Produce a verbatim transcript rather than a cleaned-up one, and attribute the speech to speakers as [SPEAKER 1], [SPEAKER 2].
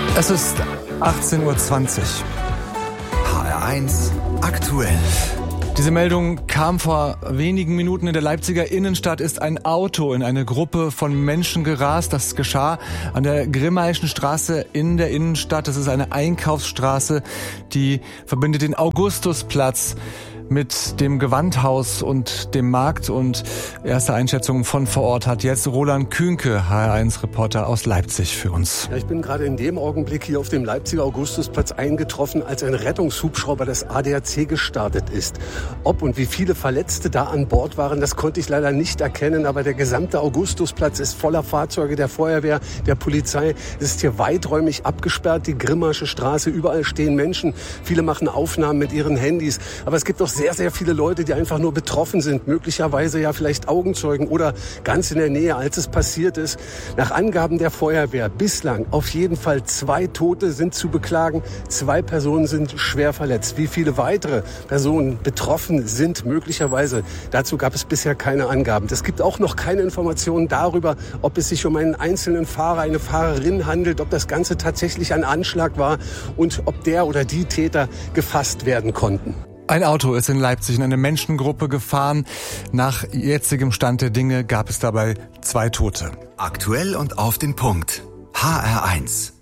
[SPEAKER 1] Es ist achtzehn Uhr zwanzig.
[SPEAKER 2] H R eins aktuell.
[SPEAKER 1] Diese Meldung kam vor wenigen Minuten. In der Leipziger Innenstadt ist ein Auto in eine Gruppe von Menschen gerast. Das geschah an der Grimmaischen Straße in der Innenstadt. Das ist eine Einkaufsstraße, die verbindet den Augustusplatz mit dem Gewandhaus und dem Markt. Und erste Einschätzungen von vor Ort hat jetzt Roland Kühnke, H R eins Reporter aus Leipzig, für uns.
[SPEAKER 3] Ja, ich bin gerade in dem Augenblick hier auf dem Leipziger Augustusplatz eingetroffen, als ein Rettungshubschrauber des A D A C gestartet ist. Ob und wie viele Verletzte da an Bord waren, das konnte ich leider nicht erkennen. Aber der gesamte Augustusplatz ist voller Fahrzeuge der Feuerwehr, der Polizei. Es ist hier weiträumig abgesperrt, die Grimmaische Straße. Überall stehen Menschen. Viele machen Aufnahmen mit ihren Handys. Aber es gibt auch sehr, sehr viele Leute, die einfach nur betroffen sind. Möglicherweise ja vielleicht Augenzeugen oder ganz in der Nähe, als es passiert ist. Nach Angaben der Feuerwehr bislang auf jeden Fall zwei Tote sind zu beklagen. Zwei Personen sind schwer verletzt. Wie viele weitere Personen betroffen sind möglicherweise, dazu gab es bisher keine Angaben. Es gibt auch noch keine Informationen darüber, ob es sich um einen einzelnen Fahrer, eine Fahrerin handelt, ob das Ganze tatsächlich ein Anschlag war und ob der oder die Täter gefasst werden konnten.
[SPEAKER 1] Ein Auto ist in Leipzig in eine Menschengruppe gefahren. Nach jetzigem Stand der Dinge gab es dabei zwei Tote.
[SPEAKER 2] Aktuell und auf den Punkt. H R eins.